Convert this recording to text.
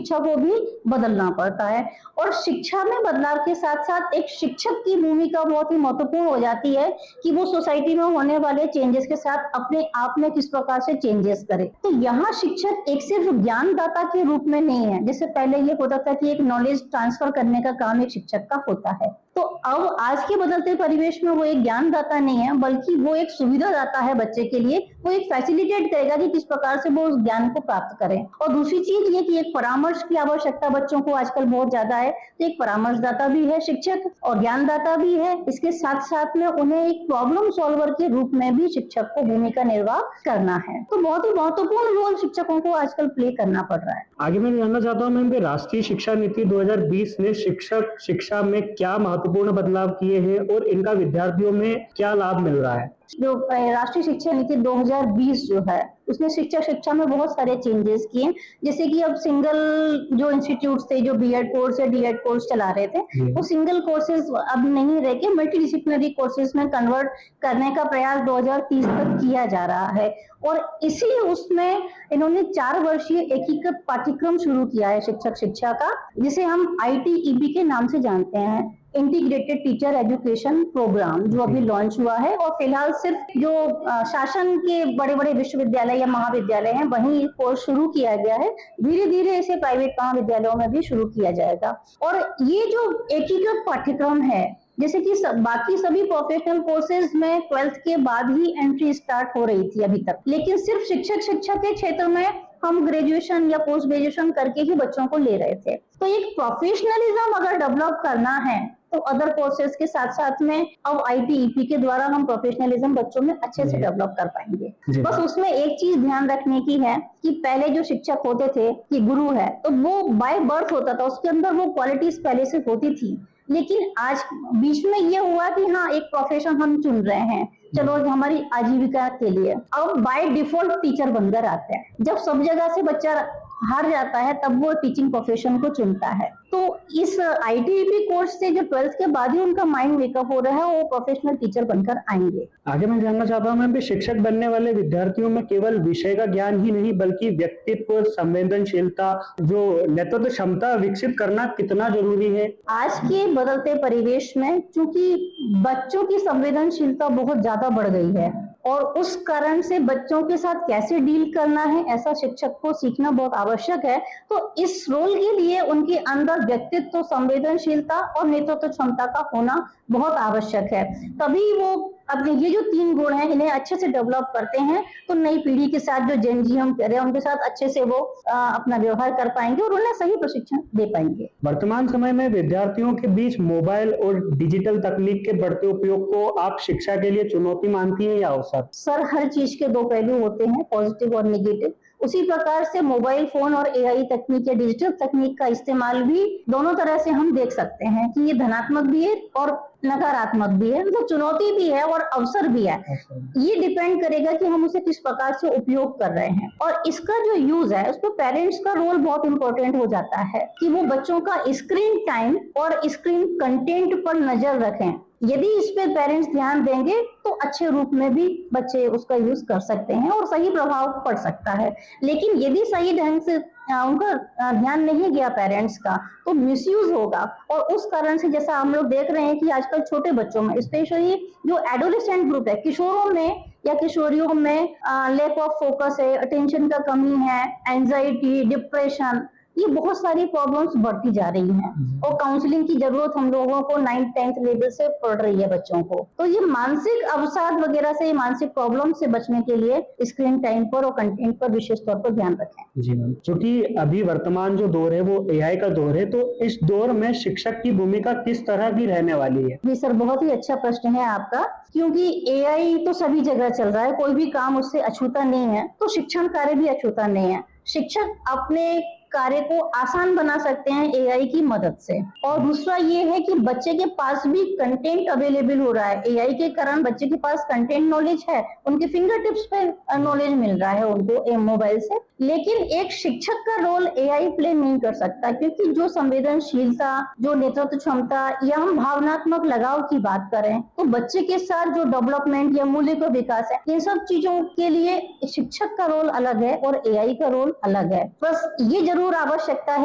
शिक्षा को भी बदलना पड़ता है। और शिक्षा में बदलाव के साथ साथ एक शिक्षक की भूमिका बहुत ही महत्वपूर्ण हो जाती है कि वो सोसाइटी में होने वाले चेंजेस के साथ अपने आप में किस प्रकार से चेंजेस करे। तो यहाँ शिक्षक एक सिर्फ ज्ञानदाता के रूप में नहीं है, जैसे पहले ये होता था कि एक नॉलेज ट्रांसफर करने का काम एक शिक्षक का होता है, तो अब आज के बदलते परिवेश में वो एक ज्ञानदाता नहीं है, बल्कि वो एक सुविधा दाता है बच्चे के लिए। वो एक फैसिलिटेट करेगा कि किस प्रकार से वो उस ज्ञान को प्राप्त करें। और दूसरी चीज ये कि एक परामर्श की आवश्यकता बच्चों को आजकल बहुत ज्यादा है, तो एक परामर्शदाता भी है शिक्षक और ज्ञानदाता भी है। इसके साथ साथ में उन्हें एक प्रॉब्लम सॉल्वर के रूप में भी शिक्षक को भूमिका निर्वाह करना है। तो बहुत ही महत्वपूर्ण रोल शिक्षकों को आजकल प्ले करना पड़ रहा है। आगे मैं जानना चाहता हूँ मैम, राष्ट्रीय शिक्षा नीति 2020 ने शिक्षक शिक्षा में क्या महत्वपूर्ण बदलाव किए हैं और इनका विद्यार्थियों में क्या लाभ मिल रहा है? जो राष्ट्रीय शिक्षा नीति 2020 जो है उसने शिक्षा में बहुत सारे चेंजेस किए, जैसे कि अब सिंगल जो इंस्टीट्यूट थे जो बीएड कोर्स या डीएड कोर्स चला रहे थे, वो सिंगल कोर्सेज अब नहीं रह के मल्टीडिसिप्लिनरी कोर्सेज में कन्वर्ट करने का प्रयास 2030 तक किया जा रहा है। और इसी उसमें इन्होंने 4 वर्षीय एकीकृत पाठ्यक्रम शुरू किया है शिक्षक शिक्षा का, जिसे हम ITEP के नाम से जानते हैं, इंटीग्रेटेड टीचर एजुकेशन प्रोग्राम, जो अभी लॉन्च हुआ है। और फिलहाल सिर्फ जो शासन के बड़े बड़े विश्वविद्यालय या महाविद्यालय हैं वहीं कोर्स शुरू किया गया है, धीरे धीरे इसे प्राइवेट महाविद्यालयों में भी शुरू किया जाएगा। और ये जो एकीकृत पाठ्यक्रम है, जैसे कि बाकी सभी प्रोफेशनल कोर्सेज में 12th के बाद ही एंट्री स्टार्ट हो रही थी अभी तक, लेकिन सिर्फ शिक्षक शिक्षा के क्षेत्र में हम ग्रेजुएशन या पोस्ट ग्रेजुएशन करके ही बच्चों को ले रहे थे। तो एक प्रोफेशनलिज्म अगर डेवलप करना है तो अदर कोर्सेज के साथ साथ में अब ITEP के द्वारा हम प्रोफेशनलिज्म बच्चों में अच्छे से डेवलप कर पाएंगे। बस उसमें एक चीज ध्यान रखने की है कि पहले जो शिक्षक होते थे कि गुरु है, तो वो बाय बर्थ होता था, उसके अंदर वो क्वालिटीज पहले से होती थी। लेकिन आज बीच में ये हुआ कि हाँ एक प्रोफेशन हम चुन रहे हैं, चलो हमारी आजीविका के लिए, अब बाय डिफॉल्ट टीचर बनकर आते हैं। जब सब जगह से बच्चा हार जाता है तब वो टीचिंग प्रोफेशन को चुनता है। तो इस ITEP कोर्स से जो 12th के बाद ही उनका माइंड मेकअप हो रहा है, वो प्रोफेशनल टीचर बनकर आएंगे। आगे मैं जानना चाहता हूँ मैम, शिक्षक बनने वाले विद्यार्थियों में केवल विषय का ज्ञान ही नहीं बल्कि व्यक्तित्व, संवेदनशीलता, जो नेतृत्व क्षमता विकसित करना कितना जरूरी है? आज के बदलते परिवेश में चूंकि बच्चों की संवेदनशीलता बहुत ज्यादा बढ़ गई है और उस कारण से बच्चों के साथ कैसे डील करना है ऐसा शिक्षक को सीखना बहुत आवश्यक है। तो इस रोल के लिए उनके अंदर व्यक्तित्व, संवेदनशीलता और नेतृत्व क्षमता का होना बहुत आवश्यक है। तभी वो अपने ये जो 3 गुण हैं इन्हें अच्छे से डेवलप करते हैं, तो नई पीढ़ी के साथ जो जेन जी हम कह रहे हैं उनके साथ अच्छे से वो अपना व्यवहार कर पाएंगे और उन्हें सही प्रशिक्षण दे पाएंगे। वर्तमान समय में विद्यार्थियों के बीच मोबाइल और डिजिटल तकनीक के बढ़ते उपयोग को आप शिक्षा के लिए चुनौती मानती है या अवसर? सर, हर चीज के 2 पहलू होते हैं, पॉजिटिव और नेगेटिव। उसी प्रकार से मोबाइल फोन और AI तकनीक या डिजिटल तकनीक का इस्तेमाल भी दोनों तरह से हम देख सकते हैं कि ये धनात्मक भी है और नकारात्मक भी है, मतलब चुनौती भी है और अवसर भी है। ये डिपेंड करेगा कि हम उसे किस प्रकार से उपयोग कर रहे हैं। और इसका जो यूज है उसमें पेरेंट्स का रोल बहुत इंपॉर्टेंट हो जाता है कि वो बच्चों का स्क्रीन टाइम और स्क्रीन कंटेंट पर नजर रखें। यदि इस पे पेरेंट्स ध्यान देंगे तो अच्छे रूप में भी बच्चे उसका यूज कर सकते हैं और सही प्रभाव पड़ सकता है। लेकिन यदि सही ढंग से उनका ध्यान नहीं गया पेरेंट्स का तो मिसयूज होगा। और उस कारण से जैसा हम लोग देख रहे हैं कि आजकल छोटे बच्चों में, स्पेशली जो एडोलेसेंट ग्रुप है, किशोरों में या किशोरियों में लैक ऑफ फोकस है, अटेंशन का कमी है, एंजाइटी, डिप्रेशन, ये बहुत सारी प्रॉब्लम्स बढ़ती जा रही हैं और काउंसलिंग की जरूरत हम लोगों को 9th 10th लेवल से पड़ रही है बच्चों को। तो ये मानसिक अवसाद वगैरह से, मानसिक प्रॉब्लम से बचने के लिए स्क्रीन टाइम पर और कंटेंट पर विशेष तौर पर ध्यान रखें। जी मैम, क्योंकि अभी वर्तमान जो दौर है वो AI का दौर है, तो इस दौर में शिक्षक की भूमिका किस तरह की रहने वाली है? जी सर, बहुत ही अच्छा प्रश्न है आपका, क्योंकि AI तो सभी जगह चल रहा है, कोई भी काम उससे अछूता नहीं है, तो शिक्षण कार्य भी अछूता नहीं है। शिक्षक अपने कार्य को आसान बना सकते हैं AI की मदद से। और दूसरा ये है कि बच्चे के पास भी कंटेंट अवेलेबल हो रहा है। AI के कारण बच्चे के पास कंटेंट नॉलेज है, उनके फिंगर टिप्स पे नॉलेज मिल रहा है उनको मोबाइल से। लेकिन एक शिक्षक का रोल AI प्ले नहीं कर सकता, क्योंकि जो संवेदनशीलता, जो नेतृत्व क्षमता या हम भावनात्मक लगाव की बात करें तो बच्चे के साथ जो डेवलपमेंट या मूल्य का विकास है, इन सब चीजों के लिए शिक्षक का रोल अलग है और AI का रोल अलग है। बस ये जरूर आवश्यकता है